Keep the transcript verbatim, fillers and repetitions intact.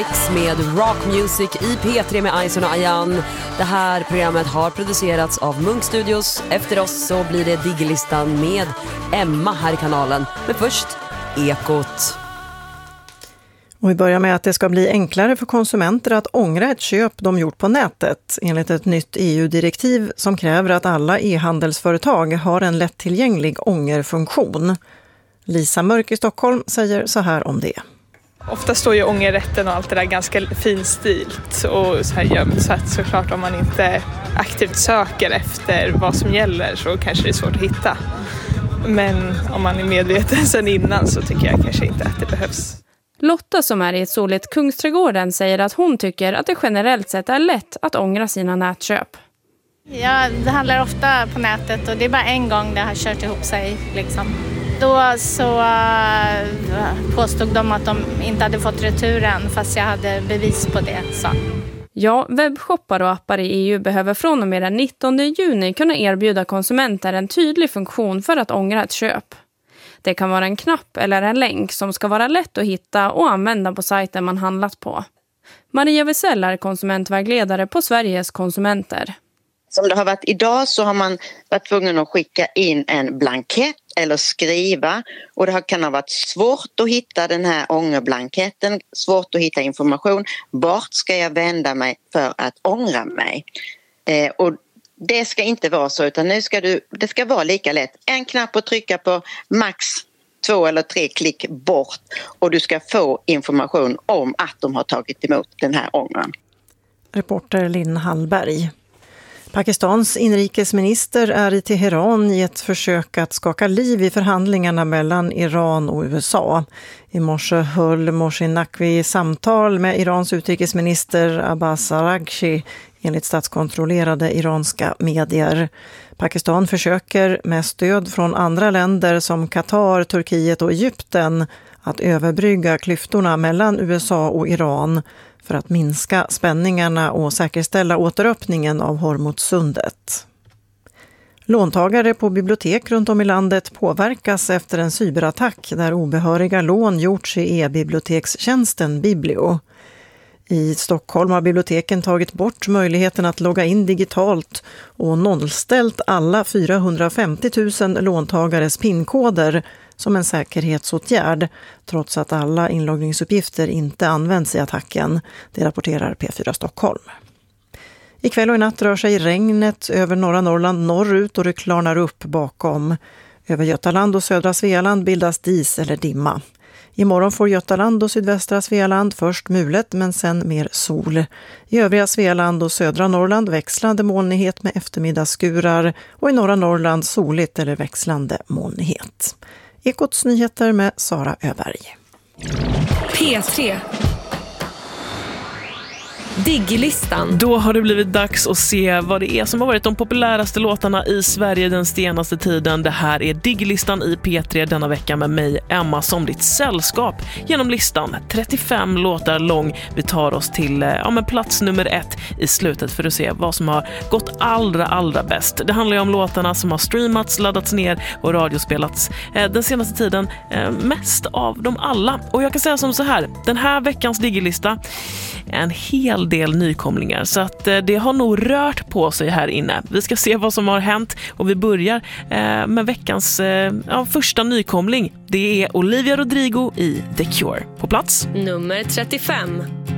Med rock music i P tre med Ison och Ayan. Det här programmet har producerats av Munk Studios. Efter oss så blir det Diggelistan med Emma här i kanalen. Men först Ekot. Och vi börjar med att det ska bli enklare för konsumenter att ångra ett köp de gjort på nätet enligt ett nytt E U-direktiv som kräver att alla e-handelsföretag har en lättillgänglig ångerfunktion. Lisa Mörk i Stockholm säger så här om det. Ofta står ju ångerrätten och allt det där ganska finstilt och så här gömt, så att såklart om man inte aktivt söker efter vad som gäller så kanske det är svårt att hitta. Men om man är medveten sedan innan så tycker jag kanske inte att det behövs. Lotta som är i ett soligt Kungsträdgården säger att hon tycker att det generellt sett är lätt att ångra sina nätköp. Ja, det handlar ofta på nätet och det är bara en gång det har kört ihop sig liksom. Då så uh, påstod de att de inte hade fått returen fast jag hade bevis på det. Så. Ja, webbshoppar och appar i E U behöver från och med den nittonde juni kunna erbjuda konsumenter en tydlig funktion för att ångra ett köp. Det kan vara en knapp eller en länk som ska vara lätt att hitta och använda på sajten man handlat på. Maria Wessell är konsumentvägledare på Sveriges konsumenter. Som det har varit idag så har man varit tvungen att skicka in en blankett eller skriva och det kan ha varit svårt att hitta den här ångerblanketten, svårt att hitta information. Vart ska jag vända mig för att ångra mig? Eh, och det ska inte vara så utan nu ska du, det ska vara lika lätt. En knapp att trycka på, max två eller tre klick bort och du ska få information om att de har tagit emot den här ångran. Reporter Linn Hallberg. Pakistans inrikesminister är i Teheran i ett försök att skaka liv i förhandlingarna mellan Iran och U S A. I morse höll Mohsin Naqvi samtal med Irans utrikesminister Abbas Araghchi enligt statskontrollerade iranska medier. Pakistan försöker med stöd från andra länder som Qatar, Turkiet och Egypten att överbrygga klyftorna mellan U S A och Iran för att minska spänningarna och säkerställa återöppningen av Hormuzsundet. Låntagare på bibliotek runt om i landet påverkas efter en cyberattack där obehöriga lån gjorts i e-bibliotekstjänsten Biblio. I Stockholm har biblioteken tagit bort möjligheten att logga in digitalt och nollställt alla fyrahundrafemtio tusen låntagares pinkoder som en säkerhetsåtgärd, trots att alla inloggningsuppgifter inte används i attacken. Det rapporterar P fyra Stockholm. Ikväll och i natt rör sig regnet över norra Norrland norrut och det klarnar upp bakom. Över Götaland och södra Svealand bildas dis eller dimma. Imorgon får Götaland och sydvästra Svealand först mulet men sen mer sol. I övriga Svealand och södra Norrland växlande molnighet med eftermiddagsskurar och i norra Norrland soligt eller växlande molnighet. Ekots nyheter med Sara Öberg. P tre. Diggelistan. Då har det blivit dags att se vad det är som har varit de populäraste låtarna i Sverige den senaste tiden. Det här är Diggelistan i P tre denna vecka med mig, Emma, som ditt sällskap genom listan. trettiofem låtar lång. Vi tar oss till ja, men plats nummer ett i slutet för att se vad som har gått allra, allra bäst. Det handlar ju om låtarna som har streamats, laddats ner och radiospelats eh, den senaste tiden. Eh, mest av dem alla. Och jag kan säga som så här, den här veckans Diggelista en hel del nykomlingar så att eh, det har nog rört på sig här inne. Vi ska se vad som har hänt och vi börjar eh, med veckans eh, ja, första nykomling. Det är Olivia Rodrigo i The Cure. På plats nummer trettiofem.